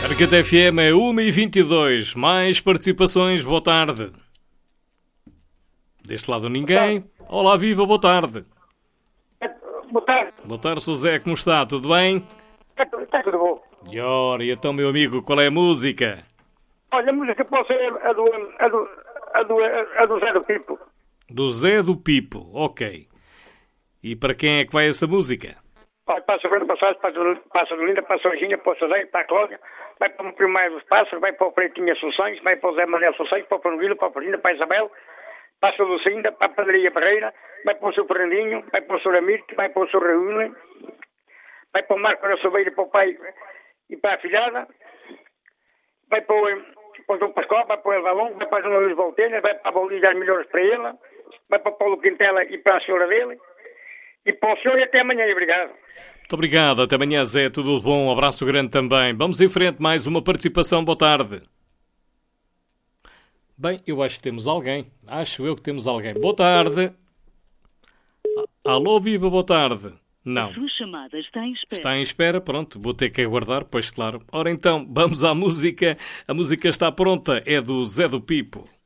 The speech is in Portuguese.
Arcate FM é 1h22. Mais participações, boa tarde. Deste lado ninguém. Olá, viva, boa tarde. Boa tarde. Boa tarde, Sr. Zé, como está? Tudo bem? Está tudo bom. E ora, e então, meu amigo, qual é a música? Olha, a música pode ser a do Zé do Pipo. Do Zé do Pipo, ok. E para quem é que vai essa música? Olha, passa a Fernanda Passagem, passa do Linda, passa a Virgínia, passa a Zé, para a Cláudia, vai para o primeiro dos Pássaros, vai para o Pretinho Assunções, vai para o Zé Manuel Assunções, para o Panuvilo, para a Fernanda, para a Isabel, passa a Lucinda, para a Padaria Barreira, vai para o seu Fernandinho, vai para o seu Amirte, vai para o seu Raúl, vai para o Marco da Sobeira, para o pai e para a filhada, vai para o Dom Pascoal, vai para o Elvalon, vai para a Dona Luís Voltena, vai para a Bolívia das melhores para ela, vai para o Paulo Quintela e para a senhora dele, e para o senhor e até amanhã, e obrigado. Muito obrigado, até amanhã, Zé, tudo bom, um abraço grande também. Vamos em frente, mais uma participação, boa tarde. Bem, eu acho que temos alguém, acho eu que temos alguém. Boa tarde. Alô, viva, boa tarde. Não. A sua chamada está em espera. Está em espera, pronto, vou ter que aguardar, pois claro. Ora então, vamos à música. A música está pronta, é do Zé do Pipo.